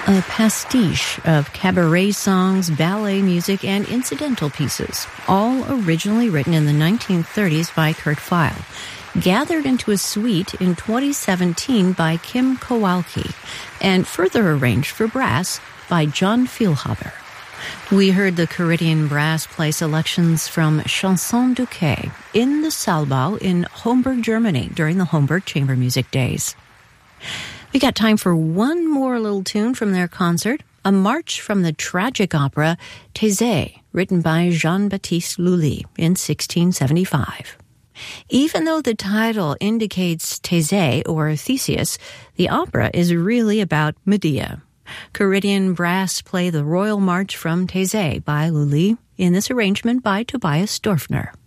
A pastiche of cabaret songs, ballet music, and incidental pieces, all originally written in the 1930s by Kurt Weill, gathered into a suite in 2017 by Kim Kowalski, and further arranged for brass by John Fehlhaber. We heard the Caridian Brass play selections from Chanson du Quai in the Saalbau in Homburg, Germany during the Homburg Chamber Music Days. We got time for one more little tune from their concert, a march from the tragic opera Thésée, written by Jean-Baptiste Lully in 1675. Even though the title indicates Thésée or Theseus, the opera is really about Medea. Caridian Brass play the Royal March from Thésée by Lully in this arrangement by Tobias Dorfner.